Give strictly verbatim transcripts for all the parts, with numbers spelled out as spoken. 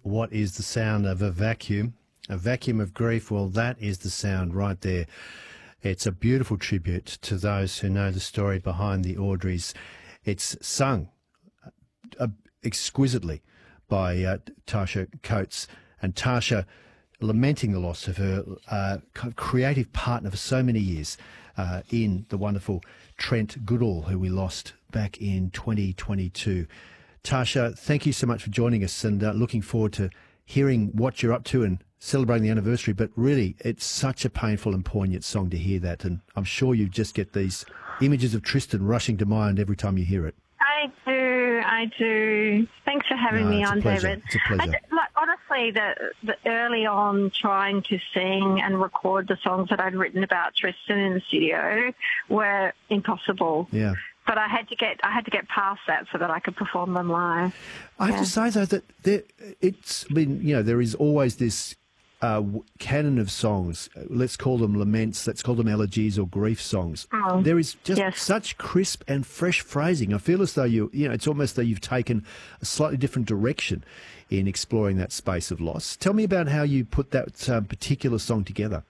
what is the sound of a vacuum? A vacuum of grief, well, that is the sound right there. It's a beautiful tribute to those who know the story behind the Audreys. It's sung uh, exquisitely by uh, Tasha Coates, and Tasha lamenting the loss of her uh, creative partner for so many years uh, in the wonderful Trent Goodall, who we lost back in twenty twenty-two. Tasha, thank you so much for joining us, and uh, looking forward to hearing what you're up to and celebrating the anniversary. But really, it's such a painful and poignant song to hear that, and I'm sure you just get these images of Tristan rushing to mind every time you hear it. I do, I do. Thanks for having No, me it's a on, pleasure. David. It's a pleasure. I d- like, honestly, the, the early on trying to sing and record the songs that I'd written about Tristan in the studio were impossible. Yeah. But I had to get I had to get past that so that I could perform them live. I have Yeah. to say, though, that there, it's been, you know, there is always this uh, w- canon of songs. Let's call them laments, let's call them elegies or grief songs. Oh, There is just yes. such crisp and fresh phrasing. I feel as though you, you know, it's almost though you've taken a slightly different direction in exploring that space of loss. Tell me about how you put that um, particular song together.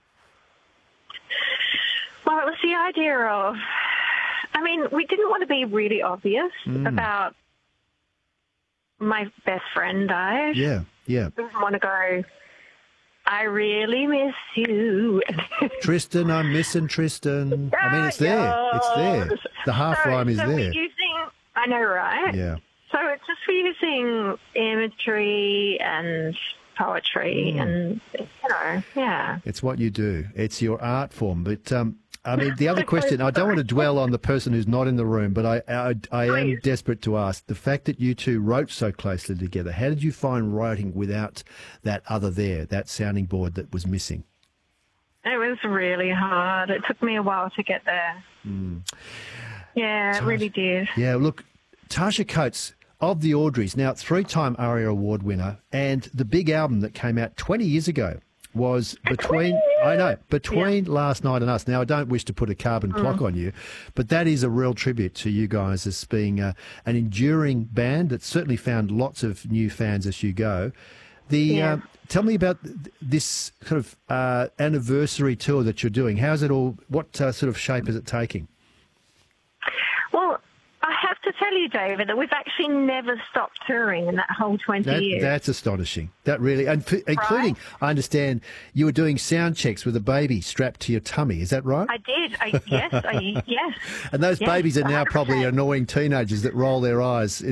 Well, it was the idea of, I mean, we didn't want to be really obvious Mm. about my best friend died. Yeah, yeah. We didn't want to go, I really miss you. Tristan, I'm missing Tristan. I mean, it's there. It's there. The half so, rhyme is so there. We're using, I know, right? Yeah. So it's just we're using imagery and poetry Mm. and, you know, yeah. It's what you do. It's your art form. But um, I mean, the other question, I don't want to dwell on the person who's not in the room, but I, I, I am Please. desperate to ask, the fact that you two wrote so closely together, how did you find writing without that other there, that sounding board that was missing? It was really hard. It took me a while to get there. Mm. Yeah, it Tasha- really did. Yeah, look, Tasha Coates of the Audreys, now three-time ARIA Award winner, and the big album that came out twenty years ago was between, I know, between Last Night and Us. Now, I don't wish to put a carbon clock on you, but that is a real tribute to you guys as being uh, an enduring band that's certainly found lots of new fans as you go. The Yeah. uh, Tell me about th- this kind of uh, anniversary tour that you're doing. How's it all, what uh, sort of shape is it taking? Well, I have to tell you, David, that we've actually never stopped touring in that whole twenty That, years. that's astonishing. That really, and f- including, I understand, you were doing sound checks with a baby strapped to your tummy. Is that right? I did. I, yes, I, yes. And those Yes, babies are now one hundred percent. probably annoying teenagers that roll their eyes